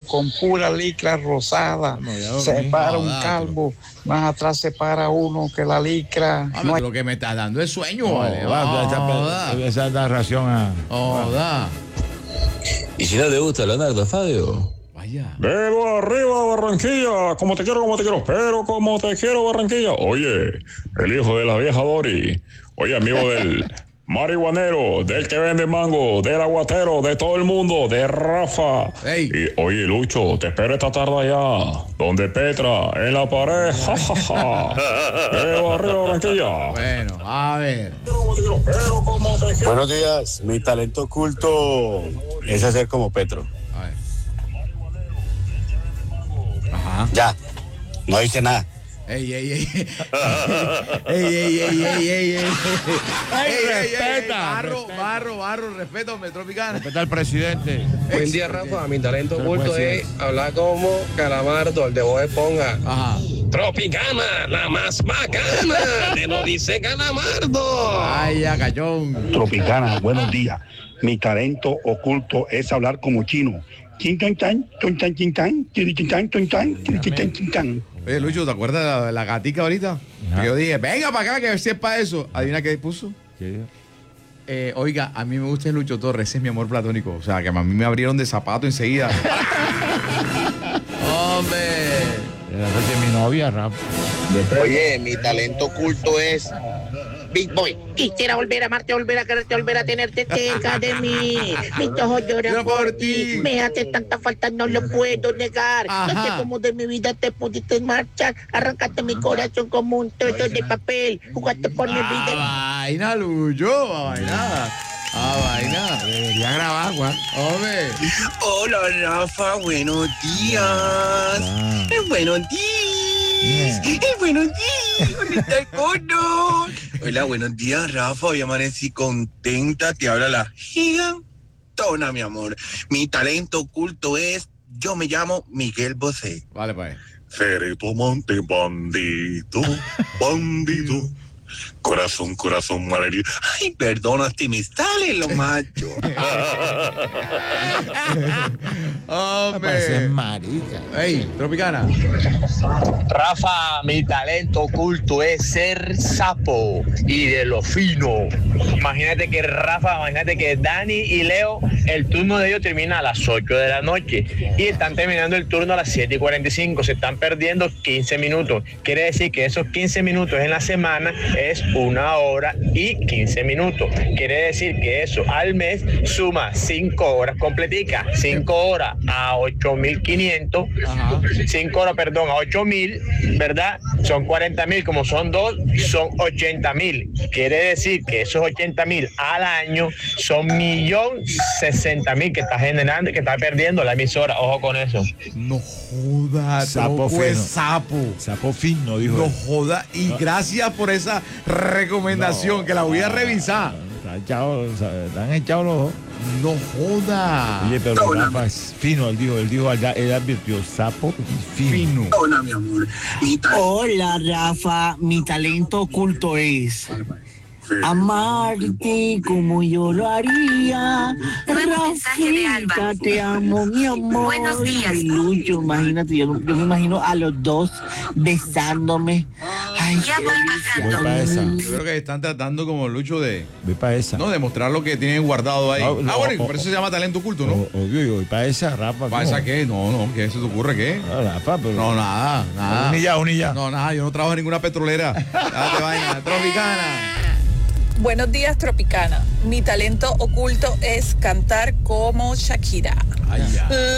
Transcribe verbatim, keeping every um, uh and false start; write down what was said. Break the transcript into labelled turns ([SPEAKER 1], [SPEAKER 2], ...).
[SPEAKER 1] con pura licra rosada.
[SPEAKER 2] No,
[SPEAKER 1] se
[SPEAKER 2] no,
[SPEAKER 1] para
[SPEAKER 2] no,
[SPEAKER 1] un
[SPEAKER 2] no,
[SPEAKER 1] calvo, más atrás se para uno que la licra.
[SPEAKER 2] Ah,
[SPEAKER 1] no hay...
[SPEAKER 2] Lo que me está dando es sueño,
[SPEAKER 3] No,
[SPEAKER 2] vale.
[SPEAKER 3] va,
[SPEAKER 2] No,
[SPEAKER 3] esa,
[SPEAKER 2] joda.
[SPEAKER 3] esa es la ración a.
[SPEAKER 2] Joda.
[SPEAKER 4] Y si no te gusta Leonardo Fabio.
[SPEAKER 2] Vaya.
[SPEAKER 5] Dedo arriba, Barranquilla, como te quiero, como te quiero, pero como te quiero, Barranquilla. Oye, el hijo de la vieja Dori. Oye, amigo del marihuanero, del que vende mango, del aguatero, de todo el mundo, de Rafa.
[SPEAKER 2] Ey.
[SPEAKER 5] Y, oye, Lucho, te espero esta tarde allá, donde Petra, en la pared, jajaja. Dedo arriba, Barranquilla.
[SPEAKER 2] Bueno, a ver.
[SPEAKER 6] Buenos días, mi talento oculto es hacer como Petro.
[SPEAKER 2] A ver. Ajá.
[SPEAKER 6] Ya, no dice nada.
[SPEAKER 2] Ey, ey, ey. Ey, ey, ey, ey, ey, ey.
[SPEAKER 3] Ay,
[SPEAKER 2] Ey, ey, ey,
[SPEAKER 3] respeta,
[SPEAKER 2] Barro,
[SPEAKER 3] respeta.
[SPEAKER 2] barro, barro, respeto, Metropicana.
[SPEAKER 3] Respeta al presidente.
[SPEAKER 7] Buen día, Rafa. Mi talento
[SPEAKER 3] Pero
[SPEAKER 7] oculto
[SPEAKER 3] puede
[SPEAKER 7] es
[SPEAKER 3] ser.
[SPEAKER 7] hablar como Calamardo, el de Bob Esponja.
[SPEAKER 2] Ajá.
[SPEAKER 7] Tropicana, la más bacana. Te lo dice Calamardo.
[SPEAKER 2] Ay, ya, cachón.
[SPEAKER 8] Tropicana, buenos días. Mi talento oculto es hablar como chino. Chin tan tan, ton tan chin tan, chiri chin tan, ton tan, chiri chin tan chin tan.
[SPEAKER 2] Oye, Lucho, ¿te acuerdas de la, de la gatica ahorita?
[SPEAKER 3] Ajá.
[SPEAKER 2] Que yo dije, venga para acá, que si es para eso. ¿Adivina qué puso?
[SPEAKER 3] ¿Qué?
[SPEAKER 2] Eh, oiga, a mí me gusta el Lucho Torres, ese es mi amor platónico. O sea, que a mí me abrieron de zapato enseguida. ¡Hombre!
[SPEAKER 3] Esa es mi novia, Rafa.
[SPEAKER 9] Oye, mi talento oculto es Big Boy. Quisiera volver a amarte, volver a quererte, volver a tenerte cerca de mí. Mis ojos lloran
[SPEAKER 2] Yo por ti.
[SPEAKER 9] Me hace tanta falta, no lo puedo negar. No sé
[SPEAKER 2] Ajá.
[SPEAKER 9] cómo de mi vida te pudiste marchar. Arrancaste mi corazón como un trozo de papel. Jugaste por mi vida.
[SPEAKER 2] Ah, vaina, Lucho, a vaina. A vaina.
[SPEAKER 3] Debería grabar, Juan.
[SPEAKER 2] Hombre.
[SPEAKER 10] Hola, Rafa, buenos días.
[SPEAKER 3] Ah.
[SPEAKER 10] Eh, Buenos días. Eh, Buenos días. ¿Dónde está el cono? Hola, buenos días, Rafa. Hoy amanecí contenta. Te habla la gigantona, mi amor. Mi talento oculto es, yo me llamo Miguel Bosé.
[SPEAKER 2] Vale, pues.
[SPEAKER 5] Seré tu amante, bandito, bandito.
[SPEAKER 10] Corazón, corazón malherido. Ay, perdona, te me sale lo macho.
[SPEAKER 3] Parece
[SPEAKER 2] Hombre.
[SPEAKER 3] marica.
[SPEAKER 2] Ey, Tropicana.
[SPEAKER 11] Rafa, mi talento oculto es ser sapo y de lo fino. Imagínate que Rafa, imagínate que Dani y Leo, el turno de ellos termina a las ocho de la noche y están terminando el turno a las siete y cuarenta y cinco. Se están perdiendo quince minutos. Quiere decir que esos quince minutos en la semana es una hora y quince minutos. Quiere decir que eso al mes suma cinco horas completicas. cinco horas a ocho mil quinientos.
[SPEAKER 2] Ajá.
[SPEAKER 11] cinco horas, perdón, a ocho mil, ¿verdad? Son cuarenta mil, como son dos, son ochenta mil. Quiere decir que esos ochenta mil al año son millón sesenta mil que está generando, que está perdiendo la emisora. Ojo con eso.
[SPEAKER 2] No joda,
[SPEAKER 3] Sapo
[SPEAKER 2] tronco de
[SPEAKER 3] fino.
[SPEAKER 2] sapo.
[SPEAKER 3] Sapo fino, dijo.
[SPEAKER 2] No
[SPEAKER 3] él.
[SPEAKER 2] joda. Y gracias por esa recomendación,
[SPEAKER 3] No.
[SPEAKER 2] que la voy a revisar.
[SPEAKER 3] Está echado, o sea, están echados los ojos.
[SPEAKER 2] No joda.
[SPEAKER 3] Oye, pero Rafa es fino, él dijo, él dijo, él, él advirtió, sapo y fino.
[SPEAKER 2] Fino.
[SPEAKER 10] Hola, mi amor. Mi talento
[SPEAKER 12] Hola, Rafa. Mi talento oculto es amarte como yo lo haría.
[SPEAKER 13] Nuevo mensaje de Alba.
[SPEAKER 12] Rafita, te amo, mi amor.
[SPEAKER 13] Buenos días.
[SPEAKER 12] Ay, Lucho, imagínate, yo, yo me imagino a los dos besándome. Ay,
[SPEAKER 13] Ya
[SPEAKER 12] qué
[SPEAKER 13] voy
[SPEAKER 12] delicia.
[SPEAKER 3] Ve para esa,
[SPEAKER 2] Yo creo que están tratando como Lucho de,
[SPEAKER 3] ve para esa.
[SPEAKER 2] no, de mostrar lo que tienen guardado ahí.
[SPEAKER 3] Ah,
[SPEAKER 2] Ah,
[SPEAKER 3] no,
[SPEAKER 2] bueno, y
[SPEAKER 3] o-
[SPEAKER 2] por eso se llama talento oculto,
[SPEAKER 3] O-
[SPEAKER 2] ¿no?
[SPEAKER 3] Obvio, yo, ve para esa, Rafa.
[SPEAKER 2] ¿Pasa
[SPEAKER 3] ¿cómo?
[SPEAKER 2] qué? No, no, ¿qué se te ocurre qué?
[SPEAKER 3] Ah, Rafa, pero.
[SPEAKER 2] No, nada, nada.
[SPEAKER 3] Unilla, unilla.
[SPEAKER 2] No, nada, yo no trabajo en ninguna petrolera. Date vaina, Tropicana.
[SPEAKER 14] Buenos días, Tropicana. Mi talento oculto es cantar como Shakira.
[SPEAKER 2] Ay, ya.